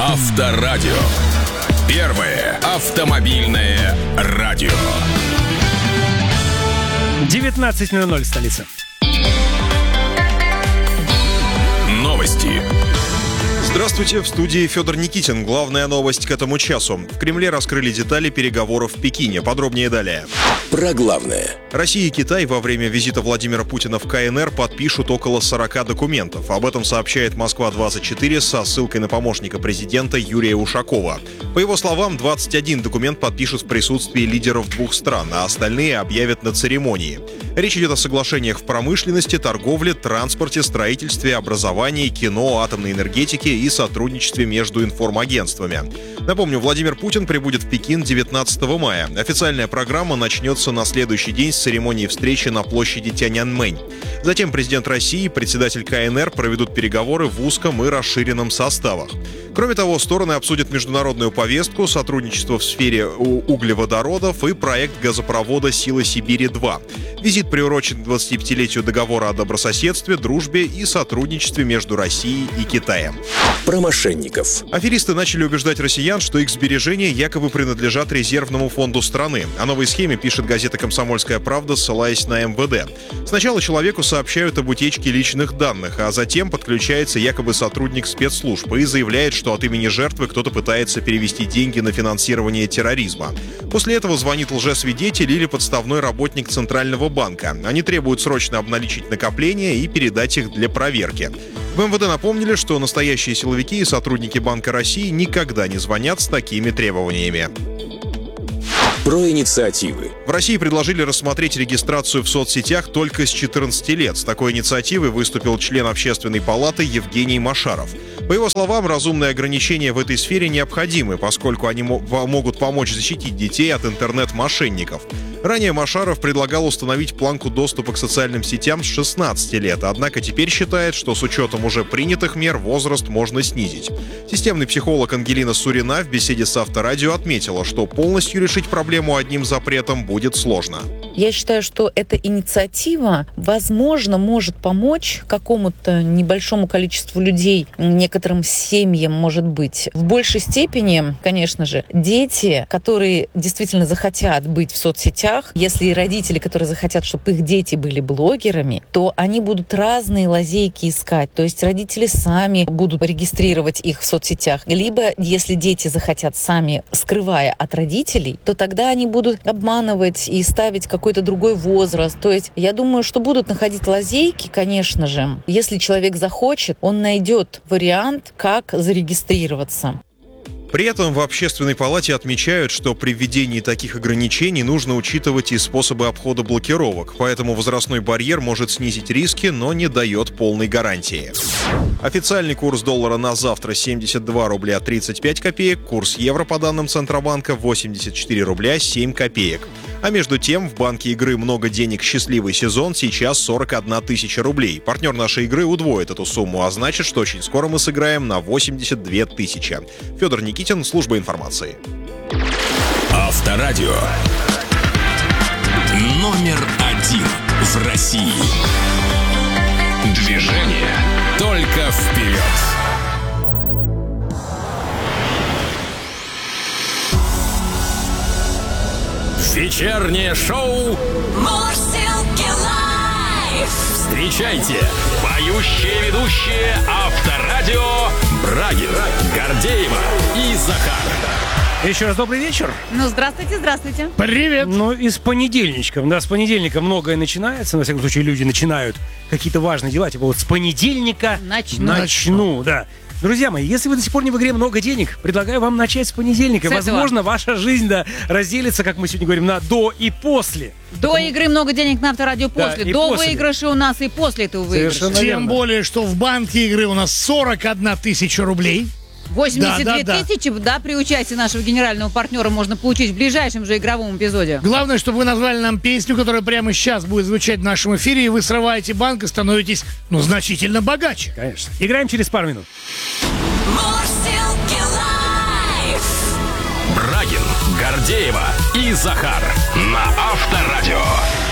Авторадио. Первое автомобильное радио. 19:00 столица. Новости. Здравствуйте, в студии Федор Никитин. Главная новость к этому часу. В Кремле раскрыли детали переговоров в Пекине. Подробнее далее. Про главное. Россия и Китай во время визита Владимира Путина в КНР подпишут около 40 документов. Об этом сообщает Москва-24 со ссылкой на помощника президента Юрия Ушакова. По его словам, 21 документ подпишут в присутствии лидеров двух стран, а остальные объявят на церемонии. Речь идет о соглашениях в промышленности, торговле, транспорте, строительстве, образовании, кино, атомной энергетике и сотрудничестве между информагентствами. Напомню, Владимир Путин прибудет в Пекин 19 мая. Официальная программа начнется на следующий день с церемонии встречи на площади Тяньаньмэнь. Затем президент России и председатель КНР проведут переговоры в узком и расширенном составах. Кроме того, стороны обсудят международную повестку, сотрудничество в сфере углеводородов и проект газопровода «Сила Сибири-2». Визит приурочен к 25-летию договора о добрососедстве, дружбе и сотрудничестве между Россией и Китаем. Про мошенников. Аферисты начали убеждать россиян, что их сбережения якобы принадлежат резервному фонду страны. О новой схеме пишет газета «Комсомольская правда», ссылаясь на МВД. Сначала человеку сообщают об утечке личных данных, а затем подключается якобы сотрудник спецслужб и заявляет, что от имени жертвы кто-то пытается перевести деньги на финансирование терроризма. После этого звонит лжесвидетель или подставной работник Центрального банка. Они требуют срочно обналичить накопления и передать их для проверки. В МВД напомнили, что настоящие силовики и сотрудники Банка России никогда не звонят с такими требованиями. Про инициативы. В России предложили рассмотреть регистрацию в соцсетях только с 14 лет. С такой инициативой выступил член Общественной палаты Евгений Машаров. По его словам, разумные ограничения в этой сфере необходимы, поскольку они могут помочь защитить детей от интернет-мошенников. Ранее Машаров предлагал установить планку доступа к социальным сетям с 16 лет, однако теперь считает, что с учетом уже принятых мер возраст можно снизить. Системный психолог Ангелина Сурина в беседе с Авторадио отметила, что полностью решить проблему одним запретом будет сложно. Я считаю, что эта инициатива, возможно, может помочь какому-то небольшому количеству людей, некоторым семьям, может быть. В большей степени, конечно же, дети, которые действительно захотят быть в соцсетях, если и родители, которые захотят, чтобы их дети были блогерами, то они будут разные лазейки искать. То есть родители сами будут регистрировать их в соцсетях. Либо, если дети захотят сами, скрывая от родителей, то тогда они будут обманывать и ставить какой-то другой возраст. То есть я думаю, что будут находить лазейки, конечно же. Если человек захочет, он найдет вариант, как зарегистрироваться. При этом в Общественной палате отмечают, что при введении таких ограничений нужно учитывать и способы обхода блокировок, поэтому возрастной барьер может снизить риски, но не дает полной гарантии. Официальный курс доллара на завтра 72 рубля 35 копеек, курс евро по данным Центробанка 84 рубля 7 копеек. А между тем, в банке игры «Много денег. Счастливый сезон» сейчас 41 тысяча рублей. Партнер нашей игры удвоит эту сумму, а значит, что очень скоро мы сыграем на 82 тысячи. Федор Никитин, служба информации. Авторадио. Номер один в России. Движение только вперед. Вечернее шоу Мурзилки лайф. Встречайте, поющие ведущие Авторадио Брагин, Гордеева и Захар. Еще раз добрый вечер. Ну, здравствуйте, здравствуйте. Привет. Ну, и с понедельничком. Да, с понедельника многое начинается. На всяком случае, люди начинают какие-то важные дела. Типа вот с понедельника начну, да. Друзья мои, если вы до сих пор не в игре «Много денег», предлагаю вам начать с понедельника. Возможно, ваша жизнь разделится, как мы сегодня говорим, на «до» и «после». До игры «Много денег» на Авторадио после. Да, до после. выигрыша у нас и после этого выигрыша. Совершенно Тем верно. более, что в банке игры у нас 41 тысяча рублей. 82 Да. тысячи, да, при участии нашего генерального партнера можно получить в ближайшем же игровом эпизоде. Главное, чтобы вы назвали нам песню, которая прямо сейчас будет звучать в нашем эфире, и вы срываете банк и становитесь, значительно богаче. Конечно. Играем через пару минут. Мурзилки лайф. Брагин, Гордеева и Захар на Авторадио.